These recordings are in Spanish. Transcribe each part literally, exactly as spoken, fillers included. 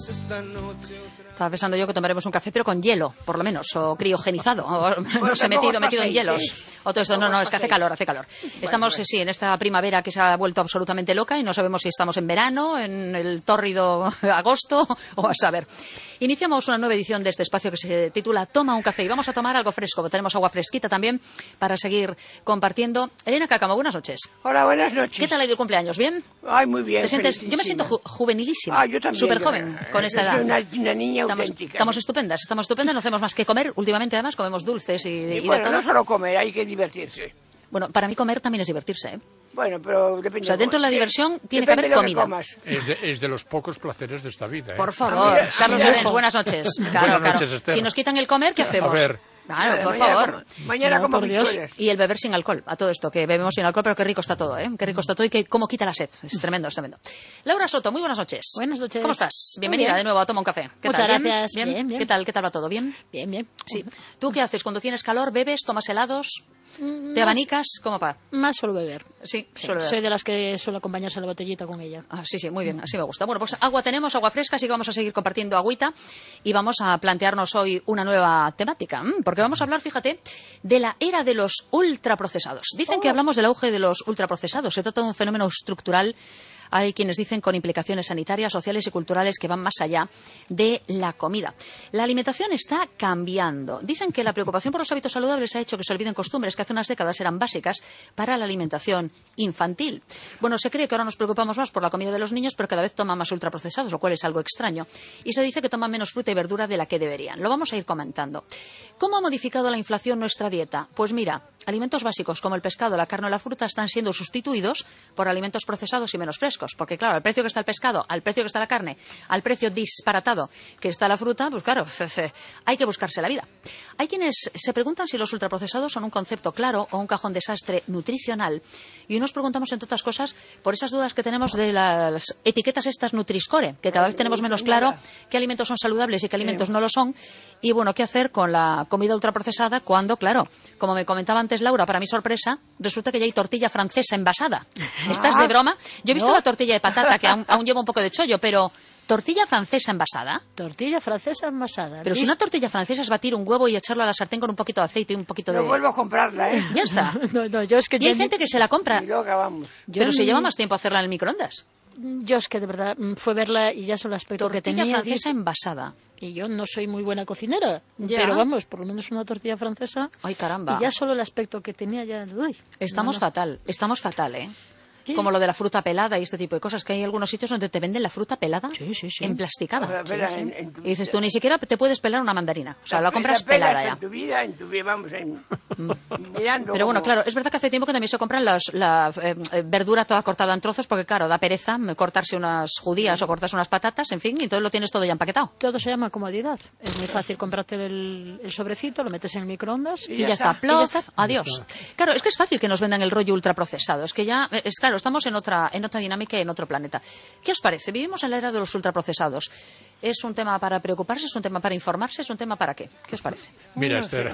Estaba pensando yo que tomaremos un café, pero con hielo, por lo menos, o criogenizado, o no sé, metido, metido en hielos. O todo esto, no, no, es que hace calor, hace calor. Estamos, sí, en esta primavera que se ha vuelto absolutamente loca y no sabemos si estamos en verano, en el tórrido agosto, o a saber. Iniciamos una nueva edición de este espacio que se titula Toma un café y vamos a tomar algo fresco. Tenemos agua fresquita también para seguir compartiendo. Elena Cácamo, buenas noches. Hola, buenas noches. ¿Qué tal ha ido el cumpleaños? ¿Bien? Ay, muy bien. ¿Te sientes? Yo me siento ju juvenilísima. Ah, yo también. Súper joven, yo, con esta edad. Soy una, una niña estamos, auténtica. Estamos estupendas, estamos estupendas, no hacemos más que comer. Últimamente, además, comemos dulces y, y, y bueno, de todo. No solo comer, hay que divertirse. Bueno, para mí comer también es divertirse, ¿eh? Bueno, pero depende. O sea, dentro de la diversión tiene que haber haber comida. Es de, es de los pocos placeres de esta vida, ¿eh? Por favor, mira, Carlos Arens, buenas noches. Claro, buenas noches, claro. Esther. Si nos quitan el comer, ¿qué hacemos? A ver. Claro, por mañana favor. Como, mañana no, como por Dios. Y el beber sin alcohol, a todo esto, que bebemos sin alcohol, pero qué rico está todo, ¿eh? Qué rico está todo y que cómo quita la sed. Es tremendo, es tremendo. Laura Soto, muy buenas noches. Buenas noches. ¿Cómo estás? Bienvenida de nuevo a Toma un Café. ¿Qué Muchas tal? gracias. ¿Bien? Bien, bien. ¿Qué tal? ¿Qué tal va todo? ¿Bien? Bien, bien. Sí. ¿Tú qué haces? Cuando tienes calor, bebes, tomas helados, Mm, te abanicas? ¿Cómo va? Más suelo beber. Sí, Sí, suelo beber. soy de las que suele acompañarse a la botellita con ella. Ah, sí, sí, muy bien, así me gusta. Bueno, pues agua tenemos, agua fresca, así que vamos a seguir compartiendo agüita y vamos a plantearnos hoy una nueva temática, porque vamos a hablar, fíjate, de la era de los ultraprocesados. Dicen Oh. que hablamos de la auge de los ultraprocesados. Se trata de un fenómeno estructural. Hay quienes dicen con implicaciones sanitarias, sociales y culturales que van más allá de la comida. La alimentación está cambiando. Dicen que la preocupación por los hábitos saludables ha hecho que se olviden costumbres que hace unas décadas eran básicas para la alimentación infantil. Bueno, se cree que ahora nos preocupamos más por la comida de los niños, pero cada vez toman más ultraprocesados, lo cual es algo extraño. Y se dice que toman menos fruta y verdura de la que deberían. Lo vamos a ir comentando. ¿Cómo ha modificado la inflación nuestra dieta? Pues mira, alimentos básicos como el pescado, la carne o la fruta están siendo sustituidos por alimentos procesados y menos frescos. Porque, claro, al precio que está el pescado, al precio que está la carne, al precio disparatado que está la fruta, pues claro, hay que buscarse la vida. Hay quienes se preguntan si los ultraprocesados son un concepto claro o un cajón desastre nutricional. Y nos preguntamos, entre otras cosas, por esas dudas que tenemos de las etiquetas estas Nutri-Score, que cada vez tenemos menos claro qué alimentos son saludables y qué alimentos no lo son. Y, bueno, qué hacer con la comida ultraprocesada cuando, claro, como me comentaba antes Laura, para mi sorpresa, resulta que ya hay tortilla francesa envasada. ¿Estás de broma? Yo he visto No. la tortilla de patata, que aún, aún lleva un poco de chollo, pero ¿tortilla francesa envasada? Tortilla francesa envasada. Pero si una tortilla francesa es batir un huevo y echarlo a la sartén con un poquito de aceite y un poquito No de... vuelvo a comprarla, ¿eh? Ya está. No, no, yo es que Y hay yo- gente que se la compra, Y luego acabamos. yo pero se ni- lleva más tiempo hacerla en el microondas. Yo es que de verdad mm, fue verla y ya solo el aspecto que Tortilla tenía. francesa dice- envasada. Y yo no soy muy buena cocinera. Ya. Pero vamos, por lo menos una tortilla francesa. Ay, caramba. Y ya solo el aspecto que tenía ya. Uy, Estamos no, no. fatal, estamos fatal, ¿eh? Sí. Como lo de la fruta pelada y este tipo de cosas, que hay algunos sitios donde te venden la fruta pelada Sí, sí, sí. emplasticada. Ahora, espera, en- en tu- Y dices tú, ni siquiera te puedes pelar una mandarina. O sea, la compras pelas pelada ya. En tu vida, en tu vida, vamos, en, mirando Pero bueno, como- claro, es verdad que hace tiempo que también se compran las, la eh, eh, verdura toda cortada en trozos, porque claro, da pereza mm, cortarse unas judías o cortarse unas patatas, en fin, y todo lo tienes todo ya empaquetado. Todo se llama comodidad. Es muy fácil comprarte el, el sobrecito, lo metes en el microondas Y y ya, ya está, está. plof, Y ya está. adiós. Claro, es que es fácil que nos vendan el rollo ultraprocesado. Es que ya, eh, es claro, estamos en otra, en otra dinámica y en otro planeta. ¿Qué os parece? Vivimos en la era de los ultraprocesados. ¿Es un tema para preocuparse? ¿Es un tema para informarse? ¿Es un tema para qué? ¿Qué os parece? Mira, No sé. Esther,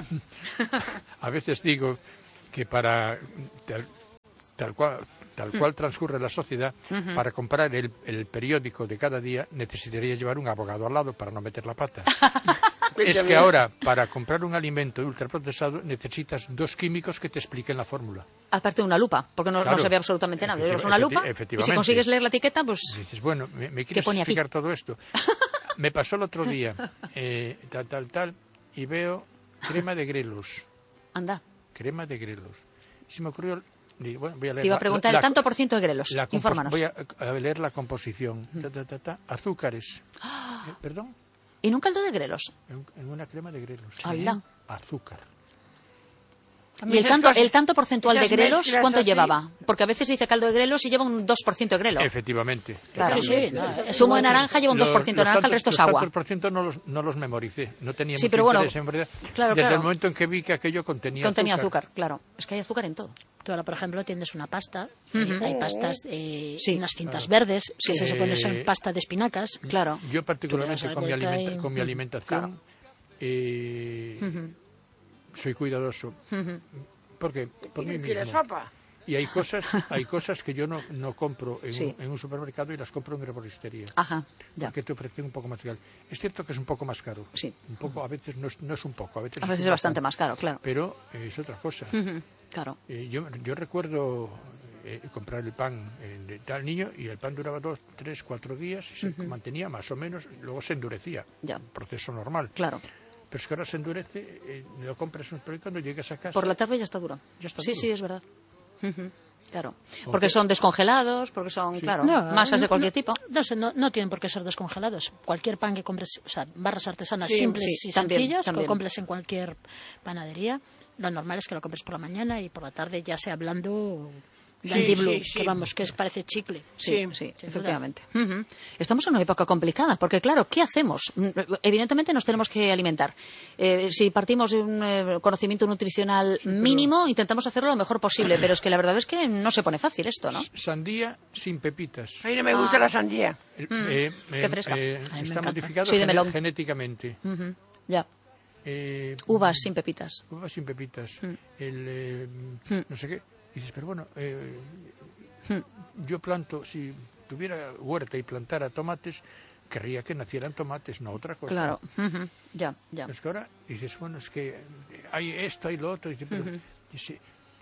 a veces digo que para tal, tal cual, tal cual transcurre la sociedad, para comprar el, el periódico de cada día necesitaría llevar un abogado al lado para no meter la pata. Es que ahora, para comprar un alimento ultraprocesado, necesitas dos químicos que te expliquen la fórmula. Aparte de una lupa, porque no, no Claro. se ve absolutamente nada. Efectiva- Llevas una lupa efecti- y si efectivamente. consigues leer la etiqueta, pues... Y dices, bueno, ¿me, me ¿Qué quieres pone aquí? explicar todo esto? Me pasó el otro día, eh, tal, tal, tal, y veo crema de grelos. Anda, Crema de grelos. Y se me ocurrió... digo, bueno, voy a leer te iba a la- preguntar la- el tanto por ciento de grelos. la compos- Infórmanos. Voy a, a leer la composición. Ta, ta, ta, ta. Azúcares. Eh, ¿Perdón? ¿Y en un caldo de grelos? En, en una crema de grelos. ¡Hala! Azúcar. ¿Y el Esas tanto, cosas- el tanto porcentual de esas grelos mezclas cuánto así. llevaba? Porque a veces dice caldo de grelos y lleva un dos por ciento de grelo. Efectivamente. Claro. Sí, sí, no, es Zumo de igual. naranja lleva un dos por ciento de Los- los naranja, el resto tantos- es los agua. tantos por ciento no los, no los memoricé. No tenía Sí, mucho pero bueno, interés en verdad. claro, Desde claro. el momento en que vi que aquello contenía, Contenía azúcar, claro. Es que hay azúcar en todo. Tú ahora, por ejemplo, tienes una pasta. Ujú. eh, hay pastas, eh, Sí. unas cintas verdes, que Sí. se supone son Eh, pasta de espinacas. Claro. Yo particularmente Tú le das con mi, la vuelta alimenta- y- con mi alimentación Claro. eh, Ujú, soy cuidadoso. ujú. Porque por ¿Y mí qué quieres, mismo. sopa? Y hay cosas, hay cosas que yo no, no compro en, Sí. un, en un supermercado y las compro en herboristería. Ajá, ya. Porque te ofrecen un poco más legal. Es cierto que es un poco más caro. Sí. Un poco, a veces no es, no es un poco, a veces, A veces es un bastante más caro, claro. Pero eh, es otra cosa. Ujú, claro. Eh, yo, yo recuerdo eh, comprar el pan eh, de tal niño y el pan duraba dos, tres, cuatro días y se mantenía más o menos, luego se endurecía. Ya. Un proceso normal. Claro. Pero es que ahora se endurece, eh, lo compras en un supermercado, cuando llegas a casa... Por la tarde ya está duro. Ya está sí, duro. sí, es verdad. Ujú, claro. ¿Por Porque qué? son descongelados, porque son, Sí. claro, No, masas de no, cualquier no, tipo. No, sé, no, no tienen por qué ser descongelados. Cualquier pan que compres, o sea, barras artesanas Sí, simples sí, y también, sencillas también. que compres en cualquier panadería, lo normal es que lo compres por la mañana y por la tarde ya sea blando Sí, Dandiblu, sí, sí. que vamos, que es, parece chicle. Sí, Sí, sí, sin efectivamente. Ujú. Estamos en una época complicada, porque claro, ¿qué hacemos? Mm, Evidentemente nos tenemos que alimentar. Eh, si partimos de un eh, conocimiento nutricional mínimo, intentamos hacerlo lo mejor posible, pero es que la verdad es que no se pone fácil esto, ¿no? Sandía sin pepitas. A mí no me gusta Ah. la sandía. Eh, Mm, eh, qué eh, fresca. eh, A mí me está encanta. modificado Sí, de gene- melón. genéticamente. Ujú, ya. Eh, Uvas sin pepitas. Uvas sin pepitas. Mm. El, eh, Mm. no sé qué. Y dices, pero bueno, eh, Mm. yo planto, si tuviera huerta y plantara tomates, querría que nacieran tomates, no otra cosa. Claro. Ujú, ya, ya. Es que ahora dices, bueno, es que hay esto, hay lo otro. Dice, pero, dice,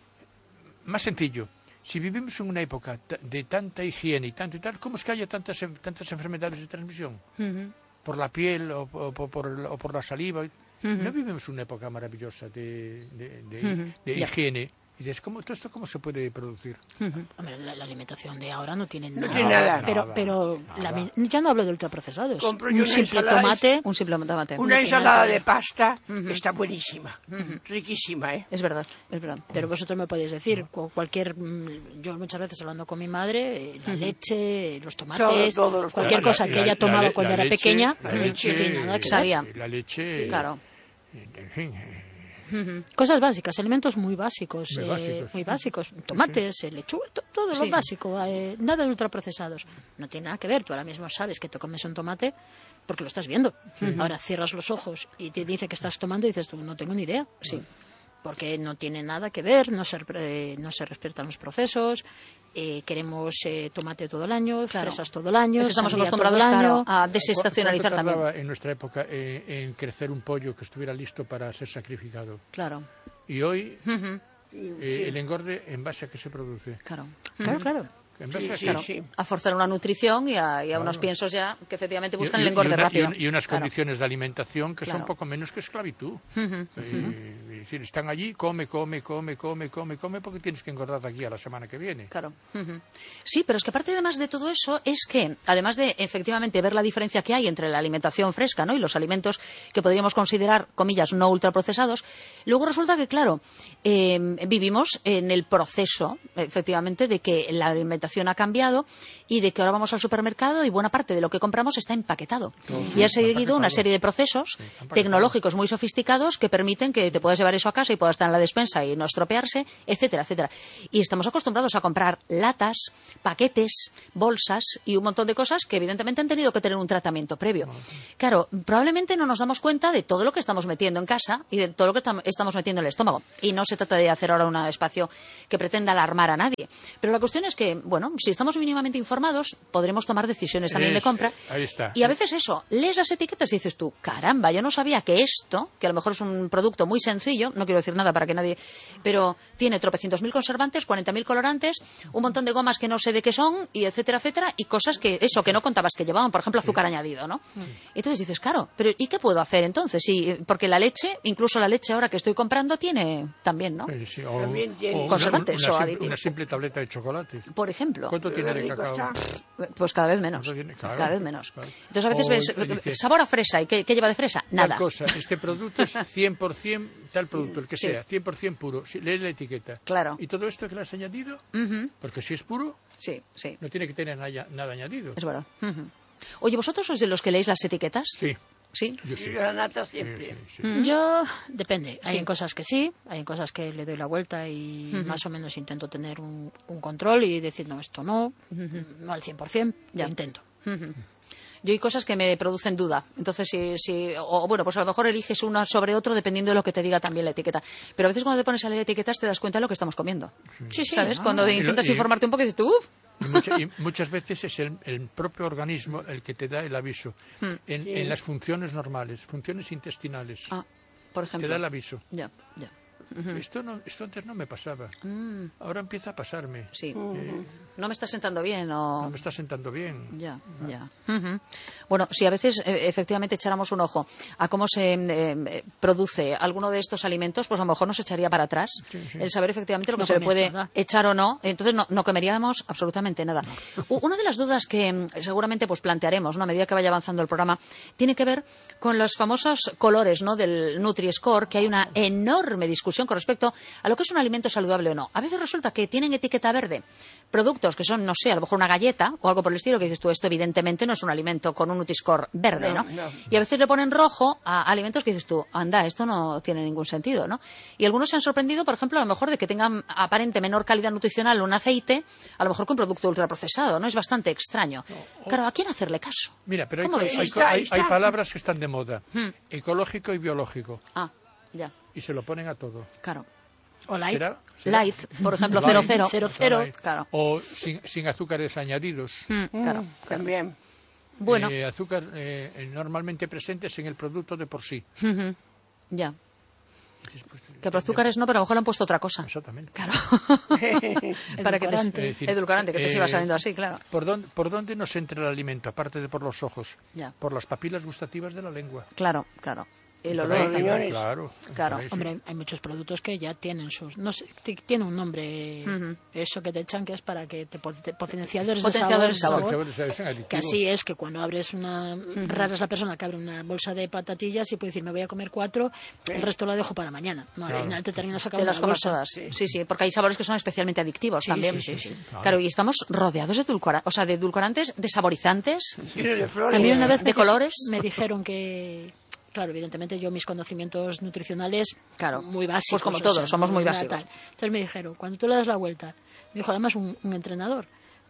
más sencillo. Si vivimos en una época ta- de tanta higiene y tanto y tal, ¿cómo es que haya tantas, en- tantas enfermedades de transmisión? Ujú, Por la piel o, o- o por, el- o por la saliva. Ujú. No vivimos una época maravillosa de, de, de- Ujú, de ya. higiene. Y dices, ¿cómo, ¿todo esto cómo se puede producir? ujú. Hombre, la, la alimentación de ahora no tiene No nada. tiene nada. Pero, Nada, pero la nada. mi- ya no hablo de ultraprocesados. Compro yo Un una simple ensalada, tomate. Un simple tomate. Una No tiene ensalada nada que de ver. pasta Ujú. está buenísima. Riquísima, ¿eh? Es verdad, es verdad. Pero vosotros me podéis decir, cu- cualquier, mm, yo muchas veces hablando con mi madre, eh, la leche, los tomates, Todo, todos los cualquier tomates. cosa La- que la- ella la tomaba le- cuando la era leche- pequeña, la no leche, tiene nada que ver. Sabía. La leche, Claro. en fin, eh, Cosas básicas, alimentos muy básicos, Muy eh, básicos. muy básicos, tomates, eh, lechuga, to- todo Sí. lo básico, eh, nada de ultraprocesados. No tiene nada que ver, tú ahora mismo sabes que te comes un tomate porque lo estás viendo. Ahora cierras los ojos y te dice que estás tomando y dices tú, no tengo ni idea. Sí. Porque no tiene nada que ver, no se, eh, no se respetan los procesos, eh, queremos eh, tomate todo el año, Claro. fresas todo el año, Es que estamos sandía acostumbrados, todo el claro, año. a desestacionalizar ¿Cuánto también. tardaba en nuestra época eh, en crecer un pollo que estuviera listo para ser sacrificado? Claro. Y hoy Ujú, eh, el engorde, ¿en base a qué se produce? claro. Claro, claro. ¿En base Sí, a sí, qué? Claro, sí. a forzar una nutrición y a, y a Claro. unos piensos ya que efectivamente buscan Y- el y- engorde y una- rápido. Y, un- y unas Claro. condiciones de alimentación que Claro. son poco menos que esclavitud. Ujú, Eh, es decir, están allí, come, come, come, come, come, come, porque tienes que engordar de aquí a la semana que viene. Claro. Ujú. Sí, pero es que aparte además de todo eso es que, además de efectivamente ver la diferencia que hay entre la alimentación fresca, ¿no? y los alimentos que podríamos considerar, comillas, no ultraprocesados, luego resulta que, claro, eh, vivimos en el proceso, efectivamente, de que la alimentación ha cambiado y de que ahora vamos al supermercado y buena parte de lo que compramos está empaquetado. Y ha seguido una serie de procesos empaquetado. tecnológicos muy sofisticados que permiten que te puedas llevar eso a casa y pueda estar en la despensa y no estropearse, etcétera, etcétera. Y estamos acostumbrados a comprar latas, paquetes, bolsas y un montón de cosas que evidentemente han tenido que tener un tratamiento previo. Claro, probablemente no nos damos cuenta de todo lo que estamos metiendo en casa y de todo lo que tam- estamos metiendo en el estómago. Y no se trata de hacer ahora un espacio que pretenda alarmar a nadie. Pero la cuestión es que, bueno, si estamos mínimamente informados, podremos tomar decisiones también de Es- compra. ahí está. Y a veces eso, lees las etiquetas y dices tú, caramba, yo no sabía que esto, que a lo mejor es un producto muy sencillo, no quiero decir nada para que nadie, pero tiene tropecientos mil conservantes, cuarenta mil colorantes, un montón de gomas que no sé de qué son, y etcétera, etcétera, y cosas que, eso, que no contabas que llevaban, por ejemplo, azúcar añadido, ¿no? Entonces dices, claro, pero ¿y qué puedo hacer entonces? Sí, porque la leche, incluso la leche ahora que estoy comprando, tiene también, ¿no? Eh, sí, o, También tiene- o una- Conservantes una, o simple- aditivos. una simple tableta de chocolate. Por ejemplo. ¿Cuánto tiene de rico cacao? está. Pues cada vez menos. Eso tiene- claro, cada vez menos. claro. Entonces a veces O ves dice- sabor a fresa. ¿Y qué, qué lleva de fresa? Tal Nada. cosa, este producto es cien por ciento, tal producto, el que Sí. sea, cien por ciento puro. Si, lee la etiqueta. Claro. ¿Y todo esto que le has añadido? Ujú. Porque si es puro, Sí, sí, no tiene que tener nada, nada añadido. es verdad. Ujú. Oye, ¿vosotros sois de los que leéis las etiquetas? Sí, Sí. yo sí. Yo la nata Sí, siempre. sí, sí. Yo, depende. Hay Sí. cosas que sí, hay cosas que le doy la vuelta y más o menos intento tener un, un control y decir, no, esto no, no al cien por ciento, Ya. lo intento. Ujú. Yo hay cosas que me producen duda. Entonces, si, si, o bueno, pues a lo mejor eliges una sobre otro dependiendo de lo que te diga también la etiqueta. Pero a veces cuando te pones a leer etiquetas te das cuenta de lo que estamos comiendo. Sí, sí. ¿Sabes? Ah. Cuando intentas Y lo- y- informarte un poco y dices tú, uff. Y, mucha- y muchas veces es el, el propio organismo el que te da el aviso. Hmm. En, Sí. en las funciones normales, funciones intestinales, Ah, por te ejemplo. da el aviso. Ya, ya. Esto, no, esto antes no me pasaba. Mm, Ahora empieza a pasarme. sí. Eh, No me está sentando bien o... no me está sentando bien. Ya, ya. Ujú. Bueno, si a veces eh, efectivamente echáramos un ojo a cómo se eh, produce alguno de estos alimentos, pues a lo mejor nos echaría para atrás el saber efectivamente lo que No se le comías puede nada. echar o no. Entonces no, no comeríamos absolutamente nada. U- Una de las dudas que mm, seguramente pues plantearemos, ¿no? A medida que vaya avanzando el programa, tiene que ver con los famosos colores, ¿no? Del Nutri-Score, que hay una enorme discusión con respecto a lo que es un alimento saludable o no. A veces resulta que tienen etiqueta verde productos que son, no sé, a lo mejor una galleta o algo por el estilo, que dices tú, esto evidentemente no es un alimento con un Nutri-Score verde, ¿no? No, no. Y a veces le ponen rojo a alimentos que dices tú, anda, esto no tiene ningún sentido, ¿no? Y algunos se han sorprendido, por ejemplo, a lo mejor de que tengan aparente menor calidad nutricional un aceite, a lo mejor que un producto ultraprocesado, ¿no? Es bastante extraño. Claro, ¿a quién hacerle caso? Mira, pero hay, ¿Cómo ves? hay- Está, hay- está. hay palabras que están de moda. Hmm. Ecológico y biológico. Ah, ya, Y se lo ponen a todo. claro. O light. ¿Será? ¿Será? Light, por ejemplo, Light. cero cero. Cero, cero. Light. Claro. O sin, sin azúcares añadidos. Mm, claro. Mm, también. Bueno, Eh, azúcar eh, eh, normalmente presentes en el producto de por sí. ujú, ya. Dices, pues, Que por azúcares no, pero a lo mejor le han puesto otra cosa. Exactamente. Claro. Para que te... Edulcorante. Es decir, Edulcorante, que te eh, siga saliendo así, claro. ¿Por dónde, ¿Por dónde nos entra el alimento? Aparte de por los ojos. Ya. Por las papilas gustativas de la lengua. Claro, claro. El Por olor ahí los también. riñones. Claro. Claro. por ahí sí. Hombre, hay muchos productos que ya tienen sus... No sé, ti- tiene un nombre, Ujú. eso que te echan, que es para que te, po- te- potenciadores, Potenciadores de de sabor. sabor. Sabores, sabores, son aditivos. Que así es, que cuando abres una... Rara es la persona que abre una bolsa de patatillas y puede decir, me voy a comer cuatro, el resto la dejo para mañana. No, al Claro. final te terminas sacando De las una comes bolsa. todas. Sí. sí, porque hay sabores que son especialmente adictivos Sí, también. sí, sí, sí. Claro, y estamos rodeados de edulcorantes, o sea, de edulcorantes, de saborizantes. Lleno de flores. A mí una vez de colores. me dijeron que, claro, evidentemente yo mis conocimientos nutricionales Claro. muy básicos. Pues como o todos, sea, somos muy nada básicos. tal. Entonces me dijeron, cuando tú le das la vuelta, me dijo además un, un entrenador,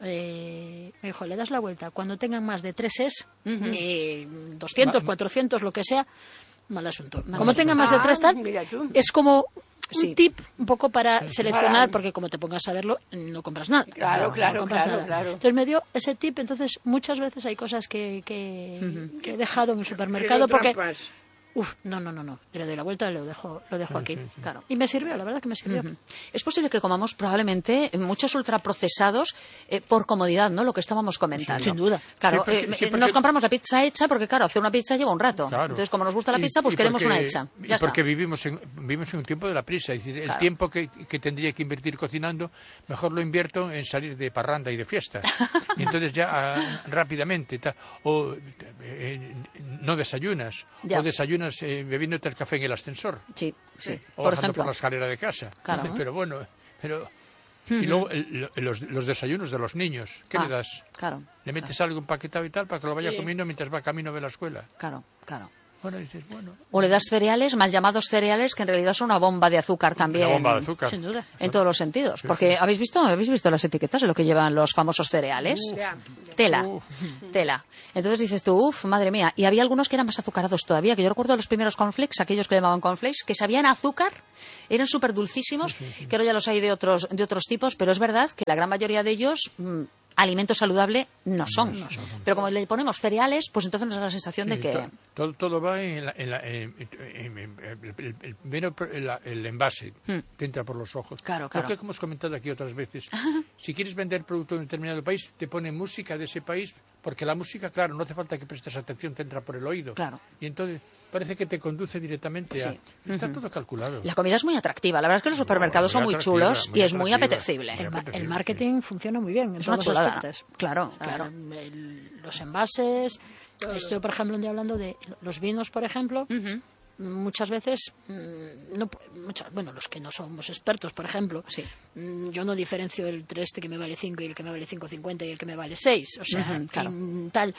eh, me dijo, le das la vuelta, cuando tengan más de tres es, eh, doscientos, Ma- cuatrocientos, lo que sea, mal asunto. Mal Como asunto. tengan más de Ah, tres tal, mira tú. es como un Sí. tip un poco para seleccionar, Para- porque como te pongas a verlo, no compras nada. Claro, No claro, compras claro, nada. claro. Entonces me dio ese tip, entonces muchas veces hay cosas que, que, que he dejado en el supermercado Pero porque... trampas. Uf, no, no, no, no. Le doy la vuelta y lo dejo, lo dejo aquí. sí, sí. Claro. Y me sirvió, la verdad que me sirvió. Ujú. Es posible que comamos probablemente muchos ultraprocesados eh, por comodidad, ¿no? Lo que estábamos comentando. Sin duda. Claro, Sí, porque- eh, sí, eh, porque- nos compramos la pizza hecha porque, claro, hacer una pizza lleva un rato. Claro. Entonces, como nos gusta la Y- pizza, pues y queremos porque- una hecha. y Ya porque está. vivimos en, vivimos en un tiempo de la prisa. Es decir, el Claro. tiempo que, que tendría que invertir cocinando, mejor lo invierto en salir de parranda y de fiesta. Y entonces ya ah, rápidamente. ta- o eh, no desayunas. Ya. O desayunas eh, bebiéndote el café en el ascensor. Sí, sí. O Por bajando ejemplo. por la escalera de casa. Claro. Dices, pero bueno, pero... Y luego el- lo- los, los desayunos de los niños. ¿Qué Ah, le das? Claro, ¿Le metes algo empaquetado y tal para que lo vaya Sí. comiendo mientras va camino de la escuela? claro, claro. Bueno, dices, bueno... O le das cereales, mal llamados cereales, que en realidad son una bomba de azúcar también. Una bomba de azúcar. Sin duda. En todos los sentidos. Porque habéis visto, habéis visto las etiquetas de lo que llevan los famosos cereales. Ya. Tela, Uf. tela. Entonces dices tú, uff, madre mía. Y había algunos que eran más azucarados todavía, que yo recuerdo los primeros cornflakes, aquellos que llamaban cornflakes, que sabían a azúcar, eran súper dulcísimos, que ahora ya los hay de otros, de otros tipos, pero es verdad que la gran mayoría de ellos, mm, alimento saludable, no son. Pero como le ponemos cereales, pues entonces nos da la sensación de Sí, que... to- todo, todo va en, la, en, la- en- en- en- el, el- el- primero el, el envase, Hmm. te entra por los ojos. Claro, claro. Lo que hemos comentado aquí otras veces. Si quieres vender producto de un determinado país, te ponen música de ese país, porque la música, claro, no hace falta que prestes atención, te entra por el oído. Claro. Y entonces parece que te conduce directamente a... Sí. Está todo calculado. La comida es muy atractiva. La verdad es que los supermercados muy son muy atractiva, chulos muy y es muy atractiva. apetecible. Muy El, ma- apetecible, el marketing funciona muy bien en Es una todos los chulada. aspectos. Claro, O sea, claro. el- los envases. Estoy, por ejemplo, un día hablando de los vinos, por ejemplo. Ujú. Muchas veces, mm, no, muchas, bueno, los que no somos expertos, por ejemplo, Sí. mm, yo no diferencio entre este que me vale cinco y el que me vale cinco cincuenta y el que me vale seis. O sea, Ujú, claro. mm, tal.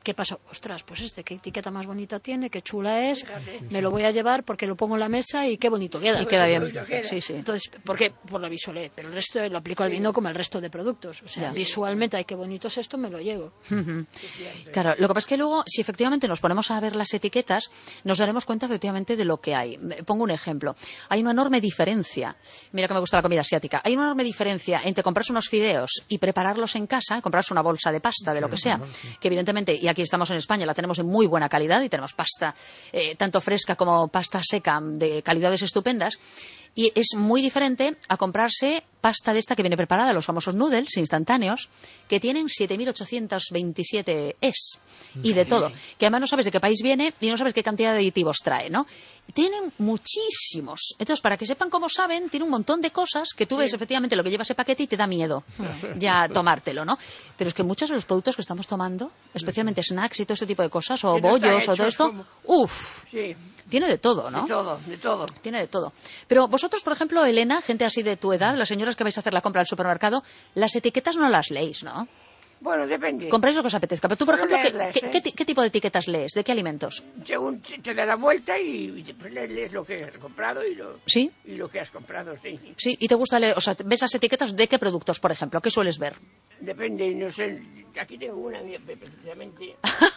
¿Qué pasó? Ostras, pues este, qué etiqueta más bonita tiene, qué chula es, me lo voy a llevar porque lo pongo en la mesa y qué bonito queda. Y queda bien. Sí, sí. Entonces, ¿por qué? Por la visualidad. Pero el resto lo aplico al vino como al resto de productos. O sea, Ya. visualmente, ay, qué bonito es esto, me lo llevo. Ujú. Claro, lo que pasa es que luego, si efectivamente nos ponemos a ver las etiquetas, nos daremos cuenta efectivamente de lo que hay. Pongo un ejemplo. Hay una enorme diferencia. Mira que me gusta la comida asiática. Hay una enorme diferencia entre comprarse unos fideos y prepararlos en casa, comprarse una bolsa de pasta, de lo que sea, que evidentemente, y aquí estamos en España, la tenemos de muy buena calidad y tenemos pasta eh, tanto fresca como pasta seca de calidades estupendas. Y es muy diferente a comprarse pasta de esta que viene preparada, los famosos noodles instantáneos, que tienen siete mil ochocientos veintisiete es y de todo. Que además no sabes de qué país viene y no sabes qué cantidad de aditivos trae, ¿no? Tienen muchísimos. Entonces, para que sepan cómo saben, tiene un montón de cosas que tú ves efectivamente lo que lleva ese paquete y te da miedo ya tomártelo, ¿no? Pero es que muchos de los productos que estamos tomando, especialmente snacks y todo este tipo de cosas, o Que no están bollos o todo hechos esto, como- uff, Sí, tiene de todo, ¿no? de todo, de todo. Tiene de todo. Pero vosotros, por ejemplo, Elena, gente así de tu edad, las señoras que vais a hacer la compra al supermercado, las etiquetas no las leéis, ¿no? Bueno, depende. Compráis lo que os apetezca. Pero tú, por Bueno, ejemplo, ¿qué, leerlas, qué- ¿eh? qué ti- qué tipo de etiquetas lees? ¿De qué alimentos? Según te te da la vuelta y, y después le- lees lo que has comprado y lo, ¿Sí? y lo que has comprado, sí. Sí, ¿y te gusta leer? O sea, ¿ves las etiquetas de qué productos, por ejemplo? ¿Qué sueles ver? Depende, no sé. Aquí tengo una mía, precisamente.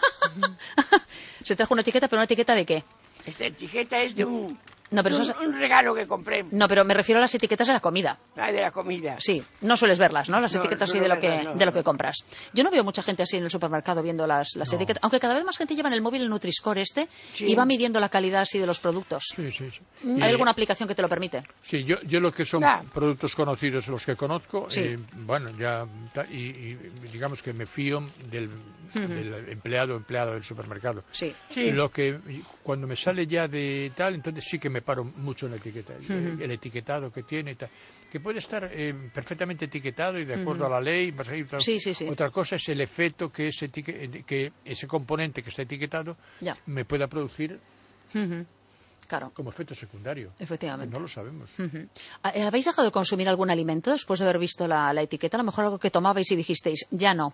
Se trajo una etiqueta, pero ¿una etiqueta de qué? Esta etiqueta es de un, No, pero un, eso es- un regalo que compré. No, pero me refiero a las etiquetas de la comida. Ah, de la comida. Sí, no sueles verlas, ¿no? Las No, etiquetas así no de lo verlas, que no, de lo no. que compras. Yo no veo mucha gente así en el supermercado viendo las, las etiquetas, aunque cada vez más gente lleva en el móvil el Nutri-Score este Sí. y va midiendo la calidad así de los productos. Sí, sí, sí. ¿Hay Y- alguna aplicación que te lo permite? Sí, yo, yo lo que son Ah. productos conocidos, los que conozco, Sí. eh, bueno, ya, ta- y, y digamos que me fío del, del empleado, empleado del supermercado. Sí. Sí. Lo que, cuando me sale ya de tal, entonces sí que me paro mucho en la etiqueta, el, el etiquetado que tiene y tal. Que puede estar eh, perfectamente etiquetado y de acuerdo a la ley. Vas a ir, otra, Sí, sí, sí. otra cosa es el efecto que ese, etique- que ese componente que está etiquetado Ya. me pueda producir Ujú. Claro, como efecto secundario. efectivamente. No lo sabemos. Ujú. ¿Habéis dejado de consumir algún alimento después de haber visto la, la etiqueta? A lo mejor algo que tomabais y dijisteis, ya no.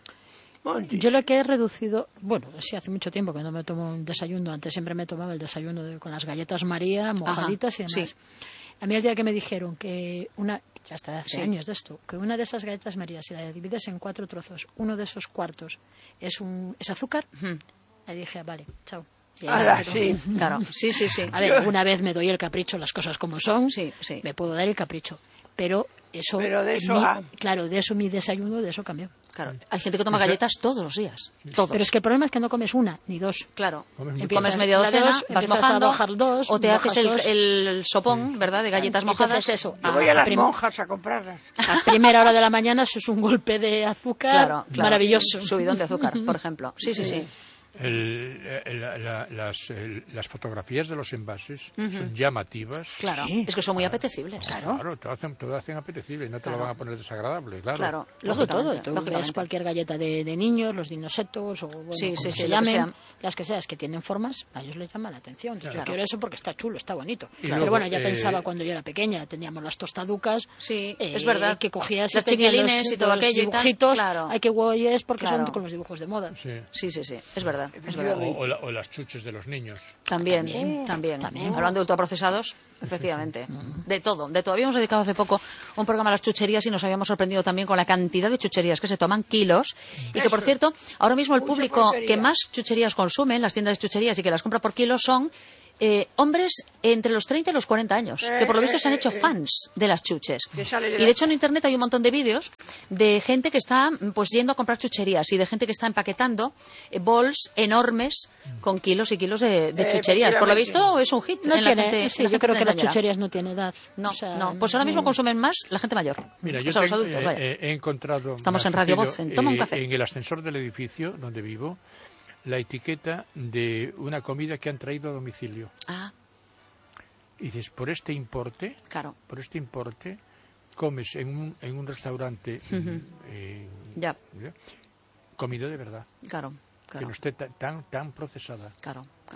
Monty. Yo lo que he reducido, bueno, sí, hace mucho tiempo que no me tomo un desayuno. Antes siempre me tomaba el desayuno de- con las galletas María, mojaditas y demás. sí. A mí el día que me dijeron que una, ya está hace Sí. años de esto, que una de esas galletas María, si la divides en cuatro trozos, uno de esos cuartos es un es azúcar, Ujú. le dije, vale, chao. Y ahí Ahora se quedó. sí. Claro, sí, sí, sí. A ver, alguna vez me doy el capricho, las cosas como son, Sí, sí. me puedo dar el capricho, pero eso, Pero de eso mi- a- claro, de eso mi desayuno, de eso cambió. Claro. Hay gente que toma galletas todos los días. Todos. Pero es que el problema es que no comes una ni dos. Claro. Comes Comes, mucho. Empiezas media la docena, dos, vas empiezas a mojando, bajar dos, o te bajas haces el, dos. el sopón, ¿verdad?, de galletas Entonces mojadas. eso, Yo voy a a las prim- monjas a comprarlas. a primera hora de la mañana eso es un golpe de azúcar Claro, claro. maravilloso. Subidón de azúcar, por ejemplo. Sí, sí, sí. El- el- la- la- las, el- las fotografías de los envases son llamativas. Claro. Es que son muy apetecibles. Claro, te hacen, te lo hacen apetecible y no te Claro. lo van a poner desagradable, claro. Claro, Luego todo, lógicamente. tú ves lógicamente. cualquier galleta de, de niños, los dinosetos o bueno, Sí, como sí, sí, se lo que llamen, sean. las que seas que tienen formas, a ellos les llama la atención. Entonces, Claro. Yo quiero eso porque está chulo, está bonito. Y Pero luego, bueno, ya eh, pensaba cuando yo era pequeña, teníamos las tostaducas. Sí, eh, es verdad. Que cogías Las tenías chiquilines y todo los aquello y tal, dibujitos, claro. Ay, qué guay es porque Claro. son con los dibujos de moda. Sí. Sí, sí, sí. Es verdad. Es verdad. O, o la- o las chuches de los niños. También, También, también, también. Hablando de ultraprocesados, efectivamente. De todo, de todo. Habíamos dedicado hace poco un programa a las chucherías y nos habíamos sorprendido también con la cantidad de chucherías que se toman, kilos. Y que, por Eso. cierto, ahora mismo el Mucha público porquería. que más chucherías consume en las tiendas de chucherías y que las compra por kilos son eh, hombres entre los treinta y los cuarenta años, que por lo visto se han hecho fans de las chuches. Que sale de Y la- de hecho en internet hay un montón de vídeos de gente que está pues yendo a comprar chucherías y de gente que está empaquetando eh, bols enormes con kilos y kilos de, de Eh, chucherías. Por lo efectivamente. visto es un hit No en la tiene, gente. sí, en la yo gente creo que las treintañera. chucherías no tiene edad. No, O sea, no, pues ahora mismo consumen más la gente mayor. Mira, yo o sea, los tengo- adultos, eh, vaya. eh, he encontrado... Estamos me ha en Radio surgido, Voz, en Toma un eh, café. En el ascensor del edificio donde vivo, la etiqueta de una comida que han traído a domicilio. Ah, Y dices, por este importe, claro, por este importe, comes en un, en un restaurante eh, ya, ¿ya? comida de verdad, claro, que claro, no esté ta- tan, tan procesada. claro, claro.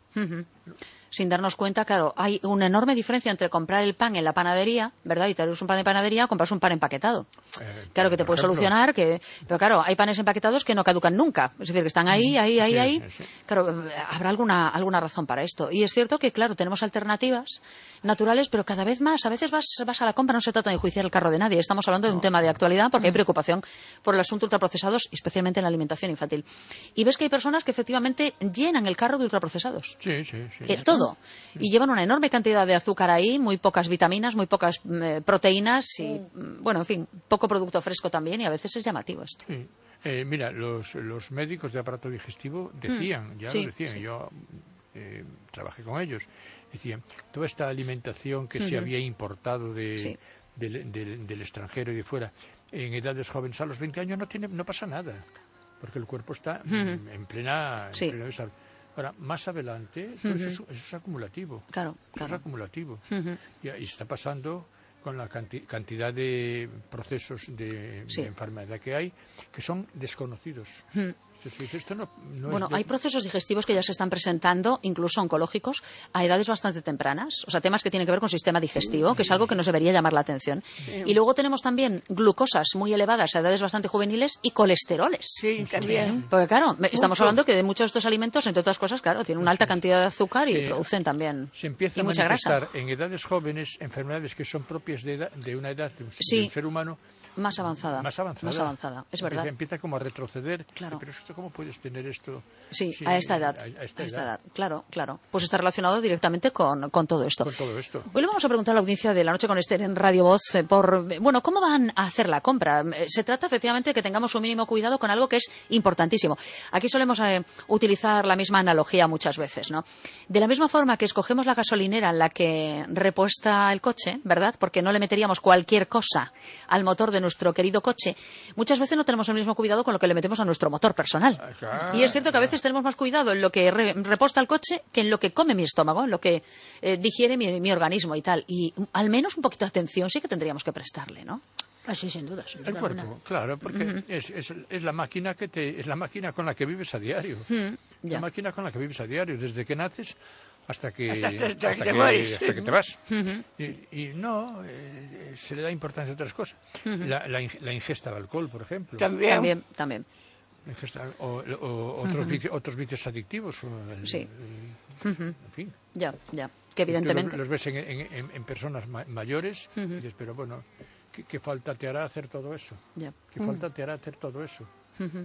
Uh-huh. Sin darnos cuenta, claro, hay una enorme diferencia entre comprar el pan en la panadería, ¿verdad? Y traeros un pan de panadería o comprarse un pan empaquetado. Eh, claro que te puede ejemplo. solucionar, que, pero claro, hay panes empaquetados que no caducan nunca. Es decir, que están ahí, ahí, ahí, sí, ahí. Sí. Claro, habrá alguna, alguna razón para esto. Y es cierto que, claro, tenemos alternativas naturales, pero cada vez más, a veces vas, vas a la compra, no se trata de enjuiciar el carro de nadie. Estamos hablando de un no. tema de actualidad porque hay preocupación por el asunto de ultraprocesados, especialmente en la alimentación infantil. Y ves que hay personas que efectivamente llenan el carro de ultraprocesados. Sí, sí, sí. Eh, todo. Sí. Y llevan una enorme cantidad de azúcar ahí, muy pocas vitaminas, muy pocas eh, proteínas y, mm. bueno, en fin, poco producto fresco también y a veces es llamativo esto. Sí. Eh, mira, los, los médicos de aparato digestivo decían, mm. ya sí, lo decían, sí. yo eh, trabajé con ellos, decían, toda esta alimentación que uh-huh. se había importado de, sí. del, del, del extranjero y de fuera, en edades jóvenes a los veinte años no tiene no pasa nada, porque el cuerpo está uh-huh. en, en plena... En sí. plena Ahora, más adelante, uh-huh. eso, es, eso es acumulativo. Claro, claro. Es acumulativo. Uh-huh. Y, y está pasando con la canti- cantidad de procesos de, sí. de enfermedad que hay que son desconocidos. Uh-huh. Esto no, no bueno, es de... hay procesos digestivos que ya se están presentando, incluso oncológicos, a edades bastante tempranas. O sea, temas que tienen que ver con sistema digestivo, que es algo que nos debería llamar la atención. Sí. Y luego tenemos también glucosas muy elevadas a edades bastante juveniles y colesteroles. Sí, también. Porque, claro, estamos Mucho. hablando que de muchos de estos alimentos, entre otras cosas, claro, tienen una alta cantidad de azúcar y sí. producen también se empieza y a mucha manifestar grasa. En edades jóvenes enfermedades que son propias de, edad, de una edad de un, sí. de un ser humano. Más avanzada. Más avanzada. Más avanzada, es verdad. Empieza como a retroceder. Claro. Pero esto, ¿cómo puedes tener esto? Sí, sí a esta edad. A, a, esta, a esta edad. edad. Claro, claro. Pues está relacionado directamente con, con todo esto. Con todo esto. Hoy le vamos a preguntar a la audiencia de La Noche con Esther en Radio Voz eh, por, bueno, ¿cómo van a hacer la compra? Se trata efectivamente de que tengamos un mínimo cuidado con algo que es importantísimo. Aquí solemos eh, utilizar la misma analogía muchas veces, ¿no? De la misma forma que escogemos la gasolinera en la que repuesta el coche, ¿verdad? Porque no le meteríamos cualquier cosa al motor de nuestro querido coche. Muchas veces no tenemos el mismo cuidado con lo que le metemos a nuestro motor personal. Claro, y es cierto que a veces tenemos más cuidado en lo que re, reposta el coche que en lo que come mi estómago, en lo que eh, digiere mi, mi organismo y tal. Y al menos un poquito de atención sí que tendríamos que prestarle, ¿no? Así, sin duda. Sin el duda cuerpo, buena. claro, porque Uh-huh. es, es, es la máquina que te, es la máquina con la que vives a diario. Uh-huh. La máquina con la que vives a diario, desde que naces hasta que hasta, hasta, hasta que, que, te hasta que te vas. Uh-huh. y, y no, eh, se le da importancia a otras cosas. Uh-huh. La, la, la ingesta de alcohol, por ejemplo. También. También, también. Ingesta, o, o otros, uh-huh. vicios, otros vicios adictivos. El, sí. El, uh-huh. En fin. Ya, ya. Que evidentemente. Los, los ves en, en, en personas ma- mayores uh-huh. y dices, pero bueno, ¿qué, ¿qué falta te hará hacer todo eso? Ya. ¿Qué uh-huh. falta te hará hacer todo eso? Uh-huh.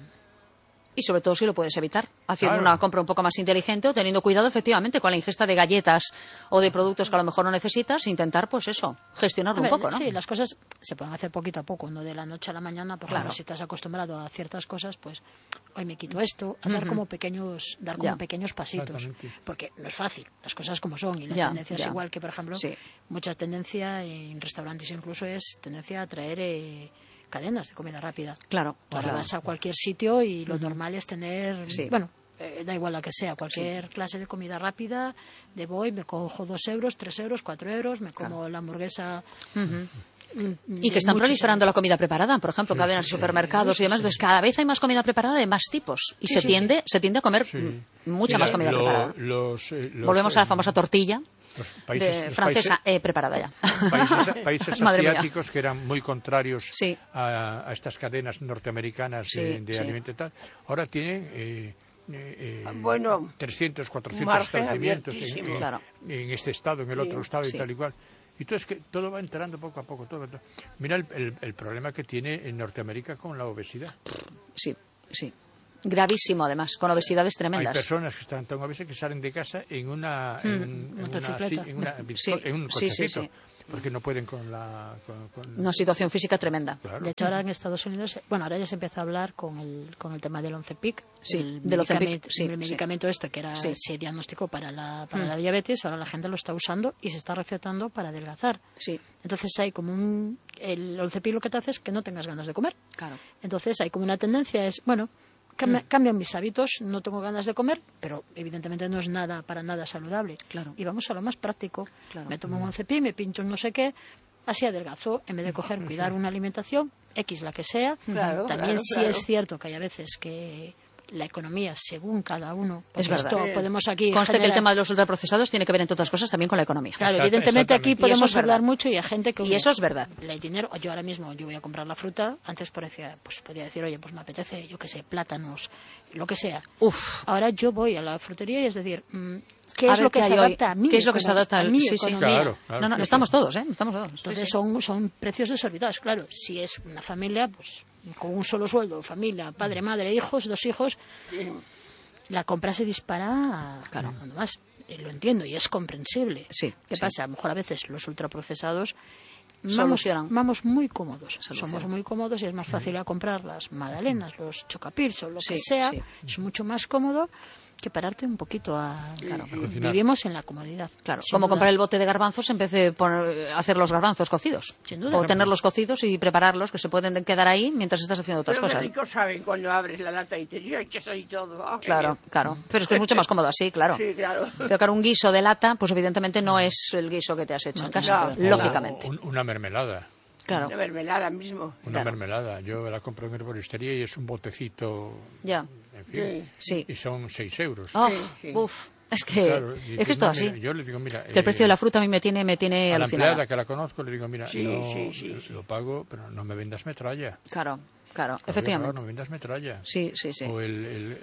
Y sobre todo si lo puedes evitar, haciendo claro. una compra un poco más inteligente o teniendo cuidado efectivamente con la ingesta de galletas o de productos que a lo mejor no necesitas, intentar pues eso, gestionarlo ver, un poco, ¿no? Sí, las cosas se pueden hacer poquito a poco, no de la noche a la mañana, por claro. ejemplo, si estás acostumbrado a ciertas cosas, pues hoy me quito esto, a uh-huh. dar como pequeños, dar como ya. pequeños pasitos, porque no es fácil, las cosas como son y la ya, tendencia ya. es igual que, por ejemplo, sí. mucha tendencia en restaurantes incluso es tendencia a traer eh, cadenas de comida rápida. Claro. Ahora claro. vas a cualquier sitio y lo uh-huh. normal es tener, sí. bueno, eh, da igual la que sea, cualquier sí. clase de comida rápida, de voy, me cojo dos euros, tres euros, cuatro euros, me como claro. la hamburguesa. Uh-huh. Y que están proliferando años. La comida preparada, por ejemplo, sí, cadenas de sí, supermercados sí, y demás. Entonces, cada vez hay más comida preparada de más tipos y sí, se sí, tiende sí. se tiende a comer sí. mucha y más comida lo, preparada. Los, eh, los, Volvemos a la famosa tortilla países, de, francesa países, eh, preparada ya. Países, países asiáticos que eran muy contrarios sí. a, a estas cadenas norteamericanas sí, de, de sí. alimento y tal. Ahora tienen eh, eh, bueno, trescientos, cuatrocientos establecimientos en, en, claro. en este estado, en el otro sí. estado y sí. tal y cual. Y entonces que todo va entrando poco a poco. Todo, todo. Mira el, el, el problema que tiene en Norteamérica con la obesidad. Sí, sí. Gravísimo, además, con obesidades tremendas. Hay personas que están tan obesas que salen de casa en una, en, mm. en, una, sí, en, una sí. en un sí, cochecito. sí, sí. Porque no pueden con la... Con, con... Una situación física tremenda. Claro. De hecho, ahora en Estados Unidos, bueno, ahora ya se empieza a hablar con el, con el tema del Oncepic. Sí, el del Oncepic, sí, el medicamento sí. este que era sí. se diagnosticó para la para mm. la diabetes, ahora la gente lo está usando y se está recetando para adelgazar. Sí. Entonces hay como un... El Oncepic lo que te hace es que no tengas ganas de comer. Claro. Entonces hay como una tendencia, es, bueno... Cambia, mm. cambian mis hábitos, no tengo ganas de comer, pero evidentemente no es nada para nada saludable. Claro. Y vamos a lo más práctico. Claro. Me tomo un Oncepic, me pincho un no sé qué, así adelgazo, en vez de coger, cuidar una alimentación, X la que sea. Claro, También claro, sí claro. es cierto que hay a veces que la economía según cada uno. Es verdad. Esto podemos aquí Conste que el generar... tema de los ultraprocesados tiene que ver, entre otras cosas, también con la economía. Claro, Exacto, evidentemente aquí exactamente. podemos Y eso es hablar verdad. mucho y hay gente que... Y eso es verdad. El dinero, yo ahora mismo yo voy a comprar la fruta, antes parecía, pues podía decir, oye, pues me apetece, yo qué sé, plátanos, lo que sea. Uf. Ahora yo voy a la frutería y es decir, mm, ¿qué A es ver lo que qué se hay hoy. adapta a mí? ¿Qué es lo que se adapta al- a mi sí, sí. economía? Claro, claro. No, no, sí, estamos sí. todos, ¿eh? Estamos todos. Sí, Entonces sí. son, son precios desorbitados, claro. Si es una familia, pues con un solo sueldo, familia, padre, madre, hijos, dos hijos, la compra se dispara, claro, nada más. Eh, Lo entiendo y es comprensible. Sí, ¿Qué sí. pasa? A lo mejor a veces los ultraprocesados vamos, Solucionan. vamos muy cómodos. Solucionan. Somos muy cómodos y es más fácil a comprar las magdalenas, los chocapils o lo Sí, que sea. sí. Es mucho más cómodo que pararte un poquito a... Claro. A cocinar. Vivimos en la comodidad. Claro, sin como duda. comprar el bote de garbanzos en vez de poner- hacer los garbanzos cocidos. Sin duda. O tenerlos cocidos y prepararlos, que se pueden quedar ahí mientras estás haciendo otras Pero qué cosas. rico saben cuando abres la lata y te echas ahí todo. Ah, qué Claro, bien. claro. Pero es que es mucho más cómodo así, claro. Sí, claro. Pero claro, un guiso de lata, pues evidentemente no es el guiso que te has hecho en casa, no, lógicamente. O un- una mermelada. Claro, Una mermelada mismo. Una Claro. mermelada. Yo la compro en herboristería y es un botecito. ya, En fin. Sí. sí. Y son seis euros. Oh, sí. uf, es que, Claro, y es dices, que esto no, así. mira, yo le digo, mira, Que el eh, precio de la fruta a mí me tiene, me tiene a la alucinada. empleada que la conozco le digo, mira, Sí, no, sí, sí, sí. lo pago, pero no me vendas metralla. Claro, claro, Claro, efectivamente. No me vendas metralla. Sí, sí, sí. O el, el-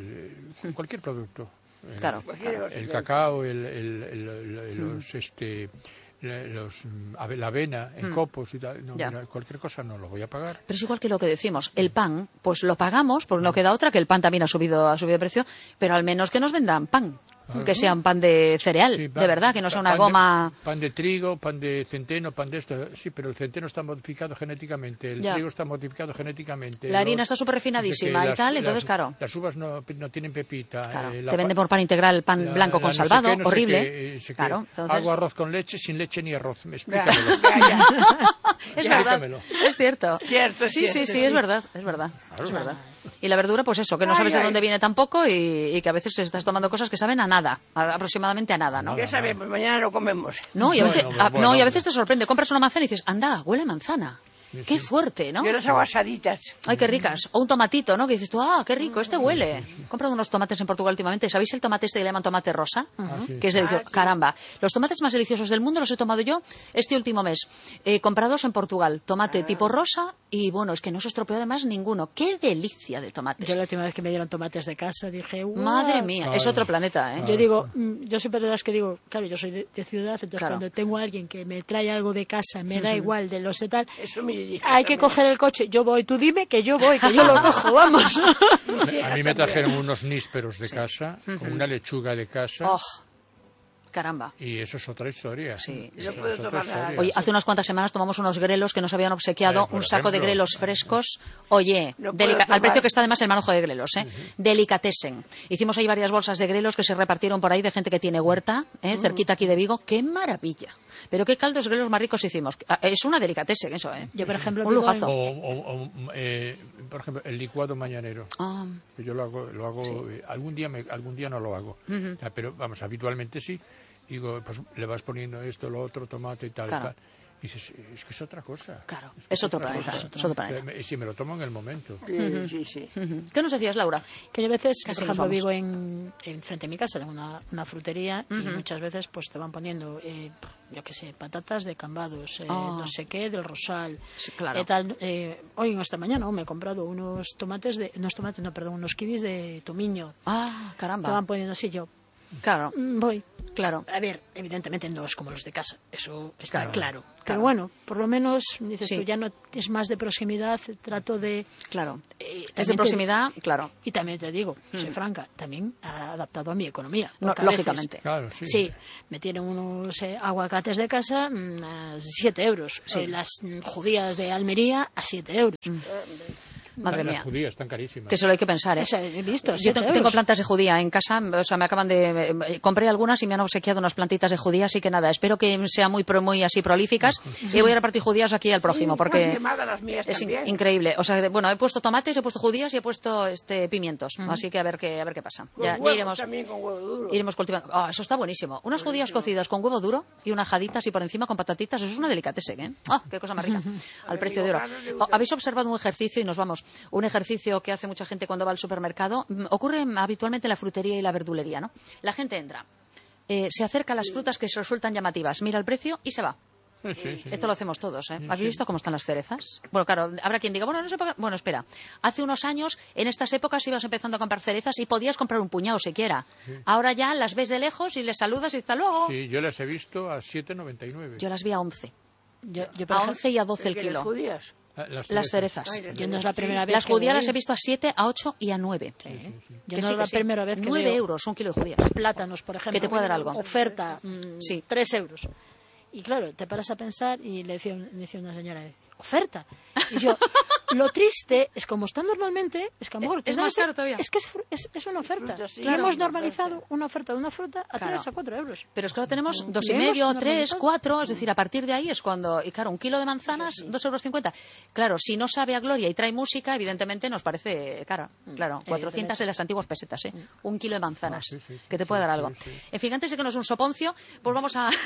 el- cualquier producto. El- Claro, claro. El cacao, el, el- el- el- los, este, los, mm, ave- la avena en copos y tal. No, Ya. mira, cualquier cosa no lo voy a pagar. Pero es igual que lo que decimos, el pan, pues lo pagamos, porque no queda otra, que el pan también ha subido, ha subido de precio, pero al menos que nos vendan pan, que sea un pan de cereal, Sí, pan- de verdad, que no sea una pan de- goma... pan de trigo, pan de centeno, pan de esto. Sí, pero el centeno está modificado genéticamente, el Ya. trigo está modificado genéticamente. La harina los- está súper refinadísima no sé qué, y tal, las- entonces, las- claro. Las uvas no, no tienen pepita. Claro, eh, la te pa- venden por pan integral, pan la- blanco la con no sé salvado, qué, no sé horrible. qué, eh, sé qué. Claro, entonces... Hago arroz con leche, sin leche ni arroz. Ya, Explícamelo. ya, ya. Es Ya, verdad, dígamelo. es cierto. Cierto, sí, sí, cierto, sí, sí. es verdad, es verdad, Claro. es verdad. Y la verdura, pues eso, que no Ay, sabes de ay. dónde viene tampoco y, y que a veces estás tomando cosas que saben a nada, a- aproximadamente a nada, ¿no? Ya sabemos, mañana lo comemos. No, y a veces, Bueno, a- bueno, no, y a bueno. veces te sorprende, compras una manzana y dices, anda, huele a manzana. Qué fuerte, ¿no? Yo las hago asaditas. Ay, qué ricas. O un tomatito, ¿no? Que dices tú, ah, qué rico, este huele. He comprado unos tomates en Portugal últimamente. ¿Sabéis el tomate este que le llaman tomate rosa? sí. Que es delicioso. Ah, sí. Caramba. Los tomates más deliciosos del mundo los he tomado yo este último mes. Eh, comprados en Portugal. Tomate tipo rosa y, bueno, es que no se estropeó además ninguno. Qué delicia de tomates. Yo la última vez que me dieron tomates de casa dije, "Guau". Madre mía, es Claro. otro planeta, ¿eh? Yo digo, mm, yo siempre de las que digo, claro, yo soy de, de ciudad, entonces Claro. cuando tengo a alguien que me trae algo de casa, me da igual de los de tal, Eso me dije. hay que coger el coche, yo voy, tú dime que yo voy, que yo lo cojo, vamos. A mí me trajeron unos nísperos de casa, con una lechuga de casa. Oh, caramba. Y eso es otra historia. Sí, Eso sí. No puedo es otra tomar nada. historia. Oye, hace unas cuantas semanas tomamos unos grelos que nos habían obsequiado, Eh, por un saco de ejemplo. grelos frescos. Oye, No puedo delica- al tomar. precio que está además el manojo de grelos, ¿eh? Delicatessen. Hicimos ahí varias bolsas de grelos que se repartieron por ahí de gente que tiene huerta, ¿eh? Cerquita aquí de Vigo. ¡Qué maravilla! Pero qué caldos grelos más ricos hicimos. Ah, Es una delicatessen eso, ¿eh? Yo, por ejemplo, Un digo, lujazo. O, o- o, eh, por ejemplo, el licuado mañanero. Ah, Que yo lo hago, lo hago eh, algún día me- algún día no lo hago. Ya, pero vamos, habitualmente sí. Digo, pues le vas poniendo esto, lo otro, tomate y tal, Claro. tal. Y dices, es que es otra cosa. claro, que es otro otra planeta, cosa. es otro planeta. Eh, me- Sí, me lo tomo en el momento. Sí, sí, sí. Ujú. ¿Qué nos decías, Laura? que yo a veces, Casi por nos ejemplo, vamos. vivo en, en frente a mi casa, tengo una, una frutería y muchas veces pues te van poniendo, eh, yo qué sé, patatas de Cambados, eh, Ah. no sé qué, del Rosal. Sí, claro. eh, tal, eh, hoy, esta mañana, me he comprado unos tomates, de, unos tomates, no, perdón, unos kibis de Tomiño. Ah, Te caramba. van poniendo así, yo Claro, mm, voy. claro. A ver, evidentemente no es como los de casa, eso está Claro, claro. claro. Pero bueno, por lo menos, dices Sí. tú, ya no es más de proximidad, trato de... Claro. eh, Es de también te- proximidad, claro. Y también te digo, soy franca, también adaptado a mi economía. No, porque a veces, lógicamente. Claro, sí. sí, me tienen unos eh, aguacates de casa mm, a siete euros. Sí. Eh, las mm, judías de Almería a siete euros. Madre Las mía. judías están carísimas. Que se lo hay que pensar, ¿eh? Eso he visto, Yo siete te- euros. tengo plantas de judía en casa, o sea, me acaban de... eh, compré algunas y me han obsequiado unas plantitas de judía, así que nada, espero que sean muy pro- muy así prolíficas y voy a repartir judías aquí al prójimo, Muy porque quemadas las mías es in- también. increíble. O sea, bueno, he puesto tomates, he puesto judías y he puesto este pimientos, así que a ver qué a ver qué pasa. Con Ya, ya huevos iremos también con huevo duro. iremos cultivando. Ah, eso está buenísimo. Unas judías cocidas con huevo duro y una jadita así por encima con patatitas, eso es una delicatessen, ¿eh? Ah, qué cosa más rica. Al precio de oro. Oh, habéis observado un ejercicio y nos vamos. un ejercicio que hace mucha gente cuando va al supermercado. Mm, Ocurre habitualmente en la frutería y la verdulería, ¿no? La gente entra, eh, se acerca a las frutas que se resultan llamativas, mira el precio y se va. Sí, sí, sí. Esto lo hacemos todos, ¿eh? Sí, ¿Habéis sí. visto cómo están las cerezas? Bueno, claro, habrá quien diga, bueno, no sé por qué- Bueno, espera. Hace unos años, en estas épocas, ibas empezando a comprar cerezas y podías comprar un puñado siquiera. Ahora ya las ves de lejos y les saludas y hasta luego. Sí, yo las he visto a siete noventa y nueve. Yo las vi a once. Yo, yo, por A ejemplo, once y a doce el ¿Que las kilo. judías? Ah, Las cerezas. Ay, las yo no es la Sí. primera vez Las que judías voy. las he visto a siete, a ocho y a nueve. Yo Que no sí, es que la sí. primera vez que Nueve veo euros, un kilo de judías. plátanos, por ejemplo. Que te puede dar algo. Oferta, mm, Sí. tres euros. Y claro, te paras a pensar y le decía, un- decía una señora, oferta. Y yo, lo triste es como está normalmente, es que a lo mejor... Es te dan más ese- caro todavía. Es que es, fru- es, es una oferta. Fruta, sí. Y Claro. hemos normalizado una oferta de una fruta a Claro. tres a cuatro euros. Pero es que ahora tenemos Mm, dos y le hemos medio, tres, normalizado. cuatro, es decir, a partir de ahí es cuando, y claro, un kilo de manzanas, dos euros cincuenta. Claro, si no sabe a gloria y trae música, evidentemente nos parece cara. Claro, cuatrocientas en las antiguas pesetas, ¿eh? Un kilo de manzanas, Ah, sí, sí, que te sí, puede dar sí, algo. sí. En fin, antes de que nos dé un soponcio, pues vamos a...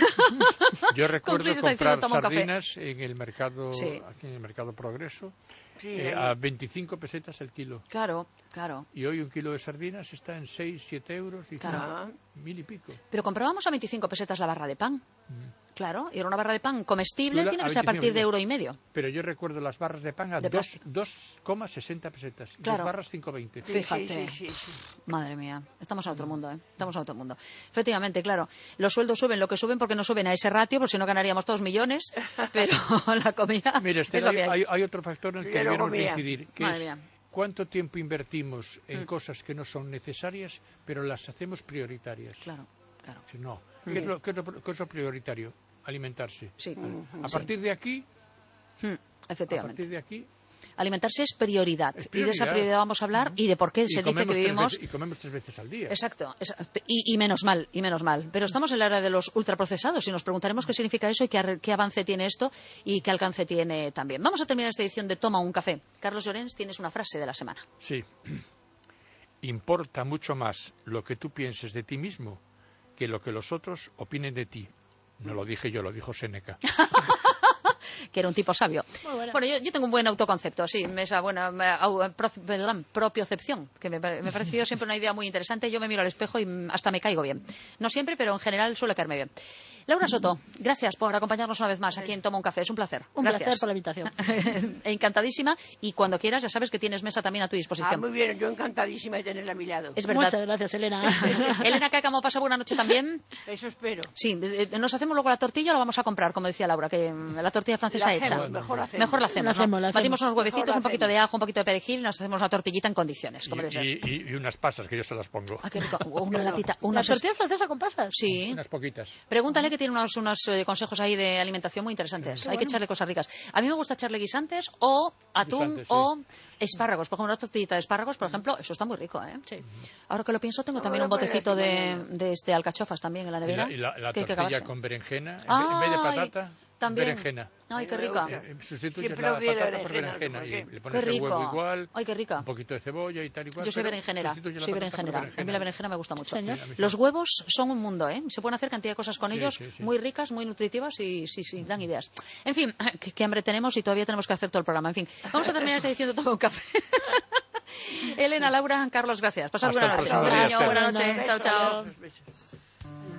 Yo recuerdo Cumplir esta edición de comprar Toma un Café. sardinas en el mercado, Sí. aquí en el mercado Progreso, Sí, eh, ahí. a veinticinco pesetas el kilo. Claro, claro. Y hoy un kilo de sardinas está en seis, siete euros y Claro. Ah, mil y pico. Pero comprábamos a veinticinco pesetas la barra de pan. Claro, y era una barra de pan comestible, Tú la- tiene a que ser a partir veinticinco, de euro y medio. Pero yo recuerdo las barras de pan a De dos- plástico. dos coma sesenta pesetas. Claro. Dos barras cinco veinte. sí, Fíjate. sí, sí, sí. Madre mía, estamos a otro mundo, ¿eh? Estamos a otro mundo. Efectivamente, claro, los sueldos suben lo que suben porque no suben a ese ratio, porque si no ganaríamos todos millones, pero la comida Mira, es Esther, lo hay, que hay. hay- hay otro factor en el que Yo luego debemos de mira. incidir, que Madre es mía. cuánto tiempo invertimos en cosas que no son necesarias, pero las hacemos prioritarias. Claro, claro. Si no, ¿qué es lo, qué es lo- qué es lo prioritario? Alimentarse. Sí, A sí. partir de aquí, Mm, a efectivamente. partir de aquí, Alimentarse es prioridad. Es Y de esa prioridad. prioridad vamos a hablar y de por qué y se dice comemos que tres vivimos... veces- y comemos tres veces al día. Exacto, exacto. Y, y menos mal, y menos mal. Pero estamos en la era de los ultraprocesados y nos preguntaremos qué significa eso y qué, ar- qué avance tiene esto y qué alcance tiene también. Vamos a terminar esta edición de Toma un Café. Carlos Llorens, tienes una frase de la semana. Sí. Importa mucho más lo que tú pienses de ti mismo que lo que los otros opinen de ti. No lo dije yo, lo dijo Séneca. Que era un tipo sabio. Muy buena. Bueno, yo, yo tengo un buen autoconcepto, sí, esa buena eh, au- pro- perdón, propiocepción, que me, pare- me ha parecido siempre una idea muy interesante. Yo me miro al espejo y mm, hasta me caigo bien. No siempre, pero en general suele caerme bien. Laura Soto, gracias por acompañarnos una vez más aquí en Toma un Café. Es un placer. Un gracias. placer por la invitación. Encantadísima. Y cuando quieras, ya sabes que tienes mesa también a tu Ah, disposición. muy bien, yo encantadísima de tenerla a mi lado. Es verdad. Muchas gracias, Elena. Elena Cácamo, pasa buena noche también. Eso espero. Sí, de- de- nos hacemos luego la tortilla o la vamos a comprar, como decía Laura, que mm, la tortilla francesa La hecha. hacemos, mejor la hacemos. Mejor la hacemos, La hacemos, ¿no? la hacemos. Batimos unos huevecitos, Mejor la un poquito de hacemos. ajo, un poquito de perejil y nos hacemos una tortillita en condiciones, como debe ser. Y, y- y unas pasas que yo se las pongo. Ah, qué rico. Una latita, ¿Una unas... tortilla francesa con pasas? Sí. Unas poquitas. Pregúntale que tiene unos, unos eh, consejos ahí de alimentación muy interesantes. Hay que echarle cosas ricas. A mí me gusta echarle guisantes o atún Guisantes, sí. o espárragos. Por ejemplo, una tortillita de espárragos, por ejemplo, eso está muy rico, ¿eh? Sí. Ahora que lo pienso, tengo también lo un puedes botecito decir de, mañana. de este alcachofas también en la Y nevera. la, y la- la que hay que tortilla acabarse. con berenjena. En, vez- en vez de Ay, patata, también. berenjena. Ay, qué Sí, me rica. gusta. Eh, Sustituyes Siempre la odio la patata por berenjena, berenjena ¿por y qué? le Qué pones el rico. huevo igual, Ay, qué rica. un poquito de cebolla y tal y cual. Yo soy pero berenjenera, sustituyes la soy patata por berenjenera. A mí la berenjena me gusta mucho. Señor. Sí, a mí sí. Los huevos son un mundo, ¿eh? Se pueden hacer cantidad de cosas con Sí, ellos, sí, sí. muy ricas, muy nutritivas y sí, sí, dan ideas. En fin, qué, qué hambre tenemos y todavía tenemos que hacer todo el programa. En fin, vamos a terminar esta edición de Toma un Café. Elena, Laura, Carlos, gracias. Pasad Hasta buena el noche. próximo Un día, besillo, Esther. buena noche. Besos, Chao, chao. Besos, besos.